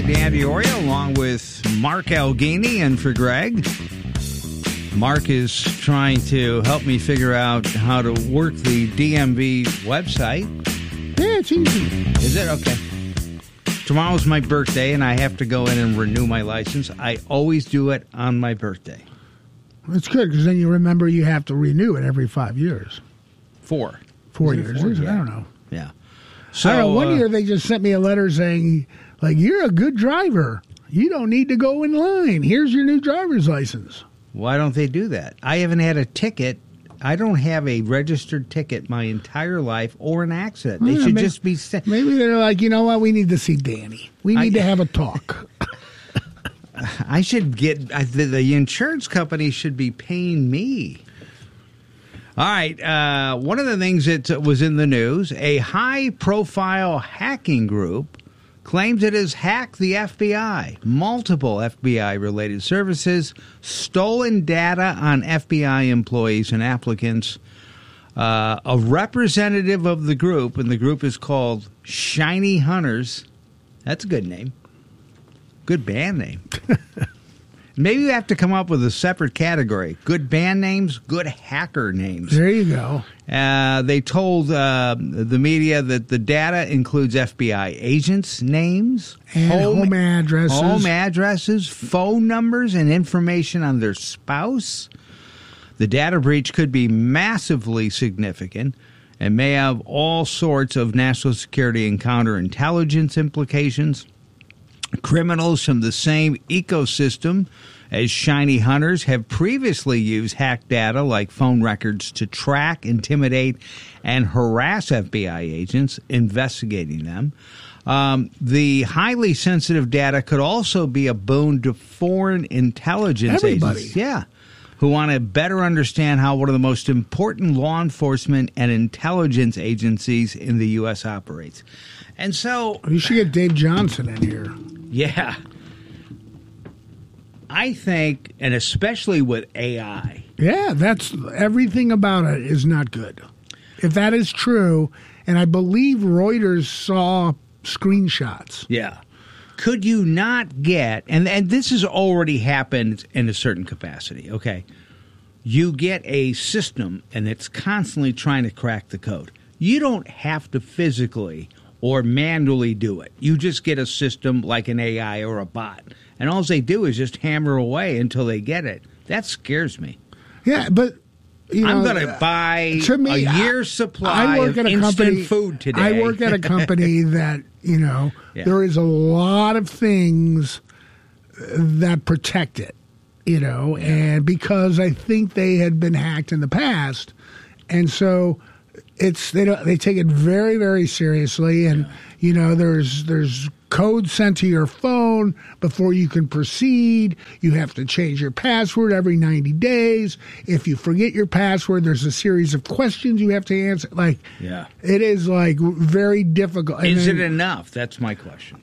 Dan Diorio along with Mark Alghini, and for Greg. Mark is trying to help me figure out how to work the DMV website. Yeah, it's easy. Is it? Okay. Tomorrow's my birthday, and I have to go in and renew my license. I always do it on my birthday. It's good because then you remember you have to renew it every 5 years. 4 years. Yeah. I don't know. Yeah. So I don't know, one year they just sent me a letter saying, like, you're a good driver. You don't need to go in line. Here's your new driver's license. Why don't they do that? I haven't had a ticket. I don't have a registered ticket my entire life or an accident. They should just be sent. Maybe they're like, you know what? We need to see Danny. We need to have a talk. I should get the insurance company should be paying me. All right. One of the things that was in the news, a high-profile hacking group claims it has hacked the FBI, multiple FBI-related services, stolen data on FBI employees and applicants. A representative of the group, and the group is called Shiny Hunters. That's a good name. Good band name. Maybe you have to come up with a separate category. Good band names, good hacker names. There you go. They told the media that the data includes FBI agents' names, and home addresses, phone numbers, and information on their spouse. The data breach could be massively significant and may have all sorts of national security and counterintelligence implications. Criminals from the same ecosystem as Shiny Hunters have previously used hacked data like phone records to track, intimidate, and harass FBI agents investigating them. The highly sensitive data could also be a boon to foreign intelligence agents. Yeah, who want to better understand how one of the most important law enforcement and intelligence agencies in the U.S. operates. And so you should get Dave Johnson in here. Yeah. I think, and especially with AI. Yeah, that's everything about it is not good. If that is true, and I believe Reuters saw screenshots. Yeah. Could you not get, and this has already happened in a certain capacity, okay? You get a system, and it's constantly trying to crack the code. You don't have to physically or manually do it. You just get a system like an AI or a bot, and all they do is just hammer away until they get it. That scares me. Yeah, but I'm going to buy a year's supply of instant food today. I work at a company that, there is a lot of things that protect it, and because I think they had been hacked in the past, and so they take it very, very seriously, and there's code sent to your phone before you can proceed. You have to change your password every 90 days. If you forget your password, there's a series of questions you have to answer. It is very difficult. Is it enough? That's my question.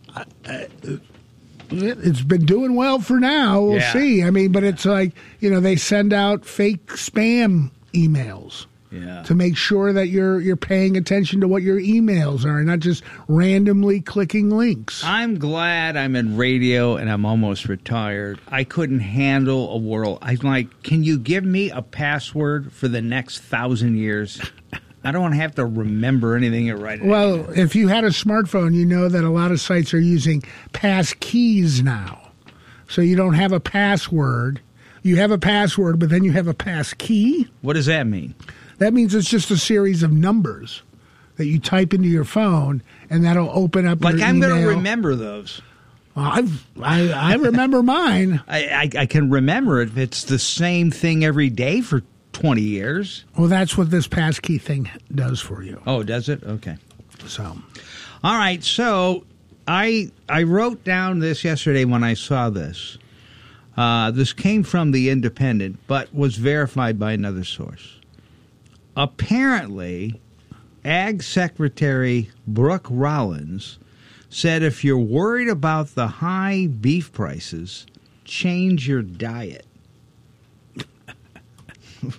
It's been doing well for now. We'll see. I mean, but it's they send out fake spam emails. Yeah. To make sure that you're paying attention to what your emails are, and not just randomly clicking links. I'm glad I'm in radio and I'm almost retired. I couldn't handle a world. I'm like, can you give me a password for the next 1,000 years? I don't want to have to remember anything right now. Well, if you had a smartphone, you know that a lot of sites are using pass keys now. So you don't have a password. You have a password, but then you have a pass key. What does that mean? That means it's just a series of numbers that you type into your phone, and that'll open up your email. I'm going to remember those. Well, I remember mine. I can remember it if it's the same thing every day for 20 years. Well, that's what this passkey thing does for you. Oh, does it? Okay. So, all right. So I wrote down this yesterday when I saw this. This came from The Independent, but was verified by another source. Apparently, Ag Secretary Brooke Rollins said if you're worried about the high beef prices, change your diet.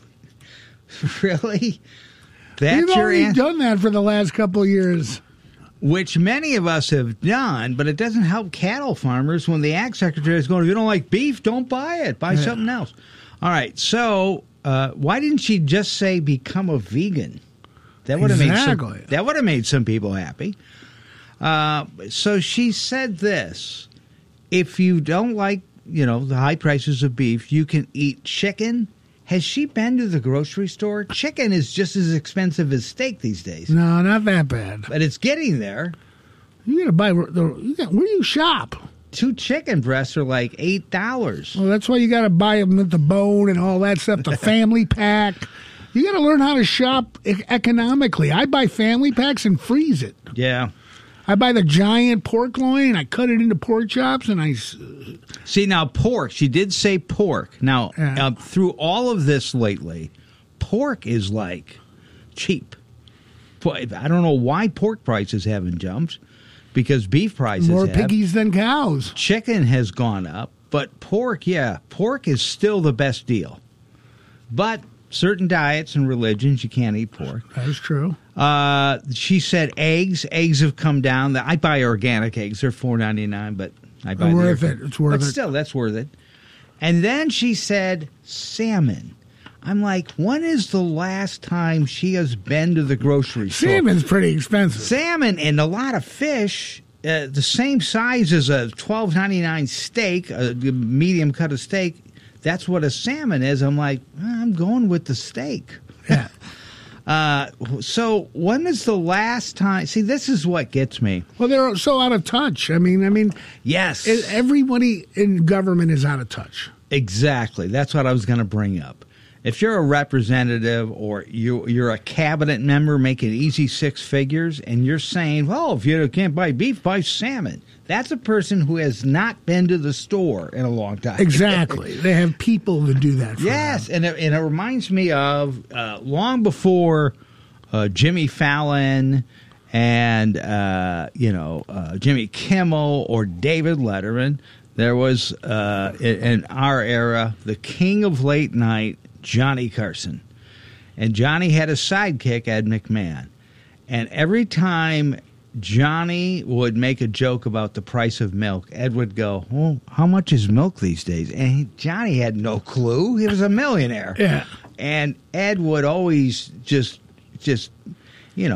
Really? That's You've already done that for the last couple of years. which many of us have done, but it doesn't help cattle farmers when the ag secretary is going, if you don't like beef, don't buy it. Buy something else. All right, so why didn't she just say become a vegan? That would have made some people happy. So she said this: if you don't like, the high prices of beef, you can eat chicken. Has she been to the grocery store? Chicken is just as expensive as steak these days. No, not that bad. But it's getting there. You got to buy. Where do you shop? 2 chicken breasts are like $8. Well, that's why you got to buy them with the bone and all that stuff. The family pack. You got to learn how to shop economically. I buy family packs and freeze it. Yeah. I buy the giant pork loin, I cut it into pork chops, and I... See, now, pork, she did say pork. Now, through all of this lately, pork is, cheap. I don't know why pork prices haven't jumped, because beef prices More piggies than cows. Chicken has gone up, but pork is still the best deal. But certain diets and religions, you can't eat pork. That is true. She said eggs. Eggs have come down. I buy organic eggs. They're $4.99, but I buy worth it. It's worth it. But still, that's worth it. And then she said salmon. I'm like, when is the last time she has been to the grocery store? Salmon's pretty expensive. Salmon and a lot of fish, the same size as a $12.99 steak, a medium cut of steak. That's what a salmon is. I'm like, I'm going with the steak. Yeah. So when is the last time? See, this is what gets me. Well, they're so out of touch. I mean, yes. Everybody in government is out of touch. Exactly. That's what I was going to bring up. If you're a representative or you're a cabinet member making easy 6 figures and you're saying, well, if you can't buy beef, buy salmon. That's a person who has not been to the store in a long time. Exactly. They have people to do that for them. And it reminds me of long before Jimmy Fallon and, Jimmy Kimmel or David Letterman, there was, in our era, the king of late night, Johnny Carson. And Johnny had a sidekick, Ed McMahon. And every time Johnny would make a joke about the price of milk, Ed would go, well, how much is milk these days? And Johnny had no clue. He was a millionaire. Yeah. And Ed would always just dig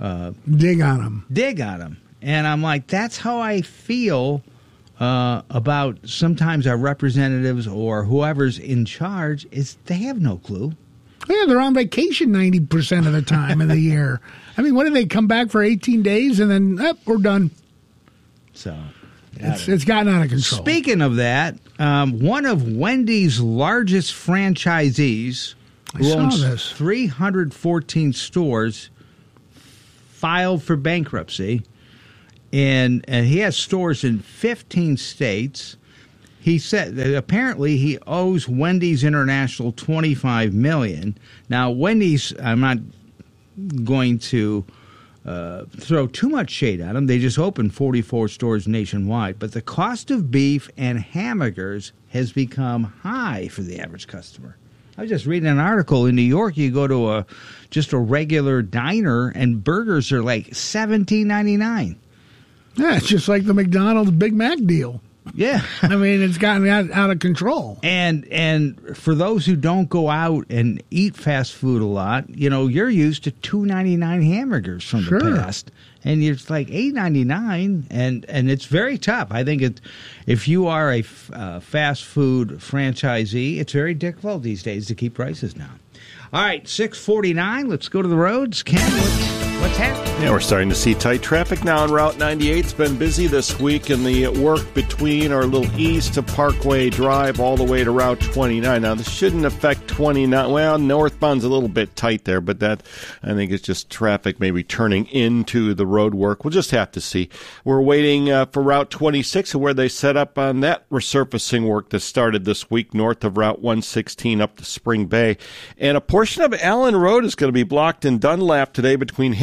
on him. And I'm like, that's how I feel about sometimes our representatives or whoever's in charge is they have no clue. Yeah, they're on vacation 90% of the time of the year. I mean, what do they come back for 18 days and then we're done? So it's gotten out of control. Speaking of that, one of Wendy's largest franchisees, who owns 314 stores, filed for bankruptcy. And he has stores in 15 states. He said that apparently he owes Wendy's International $25 million. Now, Wendy's, I'm not going to throw too much shade at them. They just opened 44 stores nationwide. But the cost of beef and hamburgers has become high for the average customer. I was just reading an article in New York. You go to just a regular diner, and burgers are like $17.99. Yeah, it's just like the McDonald's Big Mac deal. Yeah. I mean, it's gotten out of control. And for those who don't go out and eat fast food a lot, you're used to $2.99 hamburgers from the past. And it's like $8.99, and it's very tough. I think if you are a fast food franchisee, it's very difficult these days to keep prices down. All right, 6:49. Let's go to the roads. Ken, what's happening? Yeah, we're starting to see tight traffic now on Route 98. It's been busy this week, and the work between our little east to Parkway Drive all the way to Route 29. Now, this shouldn't affect 29. Well, northbound's a little bit tight there, but that, I think, it's just traffic maybe turning into the road work. We'll just have to see. We're waiting for Route 26, where they set up on that resurfacing work that started this week north of Route 116 up to Spring Bay. And a portion of Allen Road is going to be blocked in Dunlap today between Hickory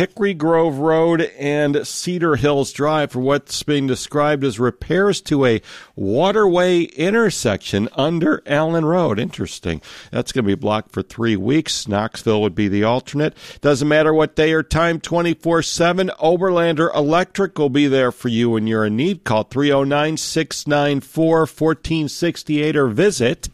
Hickory Grove Road and Cedar Hills Drive for what's being described as repairs to a waterway intersection under Allen Road. Interesting. That's going to be blocked for 3 weeks. Knoxville would be the alternate. Doesn't matter what day or time, 24/7. Oberlander Electric will be there for you when you're in need. Call 309-694-1468 or visit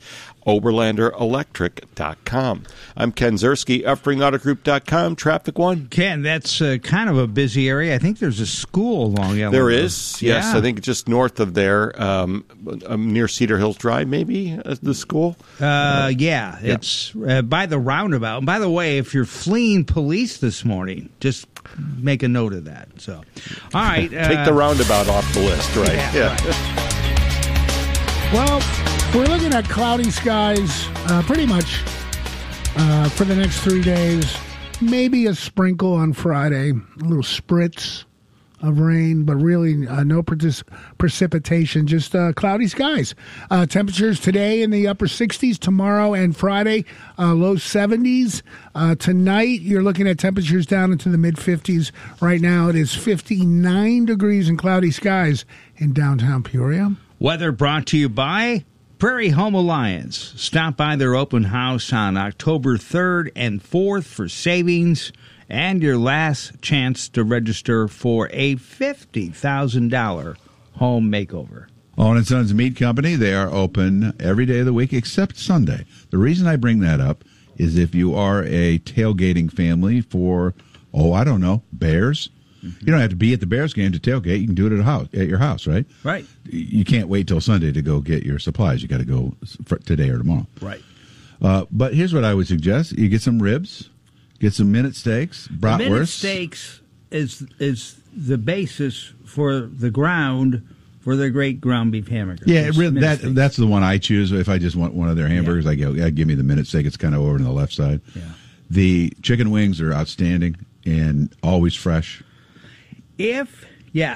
OberlanderElectric.com. I'm Ken Ziersky, EffringAutoGroup.com, Traffic One. Ken, that's kind of a busy area. I think there's a school along Allen There Road. is, yes. Yeah. I think just north of there, near Cedar Hills Drive, maybe, the school. Yeah, it's by the roundabout. And by the way, if you're fleeing police this morning, just make a note of that. So, all right. Take the roundabout off the list, right? Yeah. Right. Well, we're looking at cloudy skies pretty much for the next 3 days. Maybe a sprinkle on Friday, a little spritz of rain, but really no precipitation, just cloudy skies. Temperatures today in the upper 60s, tomorrow and Friday, low 70s. Tonight, you're looking at temperatures down into the mid-50s. Right now, it is 59 degrees and cloudy skies in downtown Peoria. Weather brought to you by Prairie Home Alliance. Stop by their open house on October 3rd and 4th for savings and your last chance to register for a $50,000 home makeover. Owen & Sons Meat Company, they are open every day of the week except Sunday. The reason I bring that up is if you are a tailgating family for, Bears. You don't have to be at the Bears game to tailgate. You can do it at your house, right? Right. You can't wait till Sunday to go get your supplies. You got to go for today or tomorrow. Right. But here's what I would suggest: you get some ribs, get some minute steaks, bratwurst. Minute steaks is the basis for the ground for their great ground beef hamburger. Yeah, that's the one I choose. If I just want one of their hamburgers, I go, give me the minute steak. It's kind of over on the left side. Yeah. The chicken wings are outstanding and always fresh. If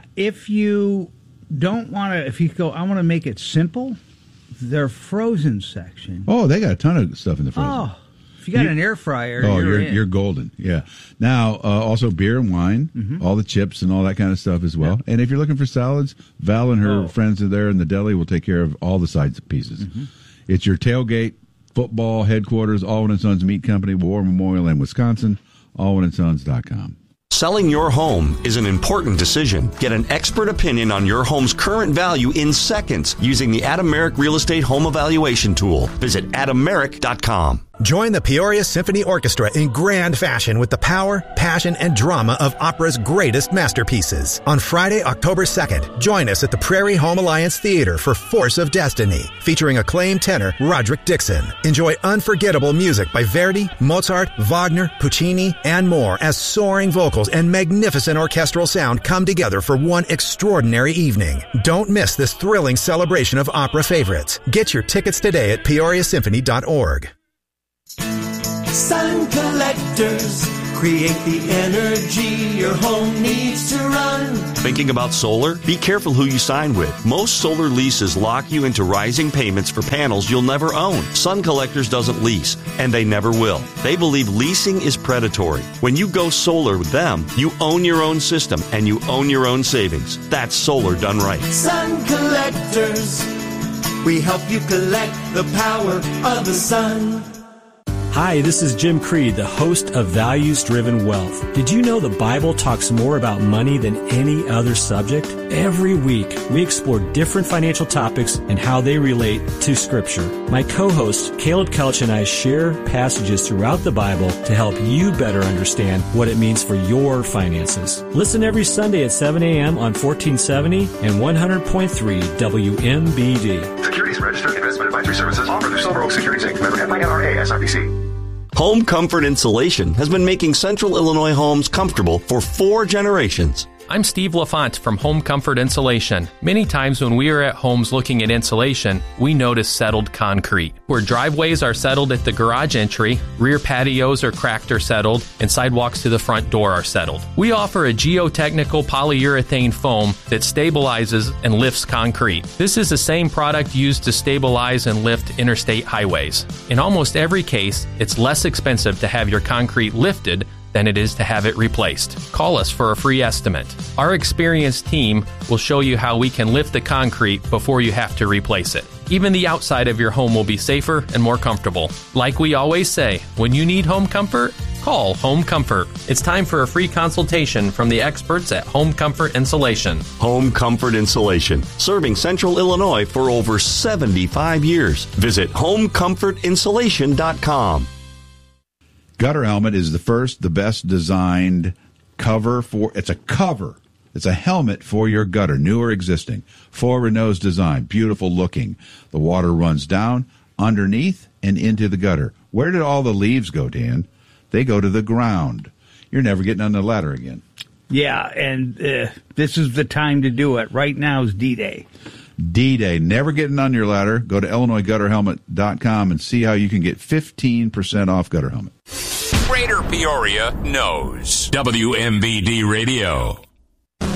you don't want to, if you go, I want to make it simple, their frozen section. Oh, they got a ton of stuff in the frozen. Oh, if you got an air fryer, you're golden. Yeah. Now, also beer and wine, all the chips and all that kind of stuff as well. Yeah. And if you're looking for salads, Val and her friends are there in the deli will take care of all the side pieces. It's your tailgate football headquarters, Owen & Sons Meat Company, War Memorial in Wisconsin, OwenandSons.com. Selling your home is an important decision. Get an expert opinion on your home's current value in seconds using the Adam Merrick Real Estate Home Evaluation Tool. Visit AdamMerrick.com. Join the Peoria Symphony Orchestra in grand fashion with the power, passion, and drama of opera's greatest masterpieces. On Friday, October 2nd, join us at the Prairie Home Alliance Theater for Force of Destiny, featuring acclaimed tenor Roderick Dixon. Enjoy unforgettable music by Verdi, Mozart, Wagner, Puccini, and more as soaring vocals and magnificent orchestral sound come together for one extraordinary evening. Don't miss this thrilling celebration of opera favorites. Get your tickets today at peoriasymphony.org. Sun collectors create the energy your home needs to run. Thinking about solar? Be careful who you sign with. Most solar leases lock you into rising payments for panels you'll never own. Sun Collectors doesn't lease, and they never will. They believe leasing is predatory. When you go solar with them, you own your own system and you own your own savings. That's solar done right. Sun Collectors. We help you collect the power of the sun. Hi, this is Jim Creed, the host of Values Driven Wealth. Did you know the Bible talks more about money than any other subject? Every week, we explore different financial topics and how they relate to Scripture. My co-host, Caleb Kelch, and I share passages throughout the Bible to help you better understand what it means for your finances. Listen every Sunday at 7 a.m. on 1470 and 100.3 WMBD. Securities Registered Investment Advisory Services offered through Silver Oak Securities Inc. Member FINRA SIPC. Home Comfort Insulation has been making Central Illinois homes comfortable for 4 generations. I'm Steve LaFont from Home Comfort Insulation. Many times when we are at homes looking at insulation, we notice settled concrete. Where driveways are settled at the garage entry, rear patios are cracked or settled, and sidewalks to the front door are settled. We offer a geotechnical polyurethane foam that stabilizes and lifts concrete. This is the same product used to stabilize and lift interstate highways. In almost every case, it's less expensive to have your concrete lifted than it is to have it replaced. Call us for a free estimate. Our experienced team will show you how we can lift the concrete before you have to replace it. Even the outside of your home will be safer and more comfortable. Like we always say, when you need home comfort, call Home Comfort. It's time for a free consultation from the experts at Home Comfort Insulation. Home Comfort Insulation, serving Central Illinois for over 75 years. Visit homecomfortinsulation.com. Gutter Helmet is the best designed cover for, it's a cover. It's a helmet for your gutter, new or existing. Forward nose design, beautiful looking. The water runs down, underneath, and into the gutter. Where did all the leaves go, Dan? They go to the ground. You're never getting on the ladder again. Yeah, and this is the time to do it. Right now is D-Day. D-Day. Never getting on your ladder. Go to IllinoisGutterHelmet.com and see how you can get 15% off Gutter Helmet. Greater Peoria knows WMBD Radio.